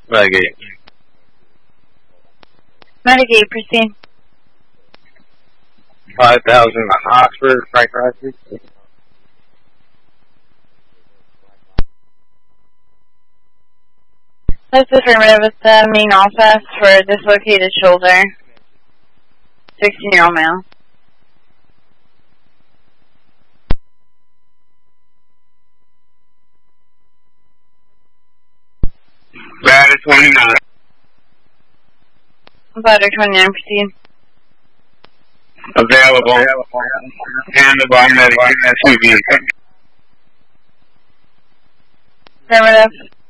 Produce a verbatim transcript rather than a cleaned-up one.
Medicaid. Medicaid, proceed. five thousand on Oxford, Frank Rogers. That's affirmative with the main office for dislocated shoulder. sixteen-year-old male. Ladder twenty-nine. Ladder twenty-nine, proceed. Available. Handed by Medicaid. Affirmative.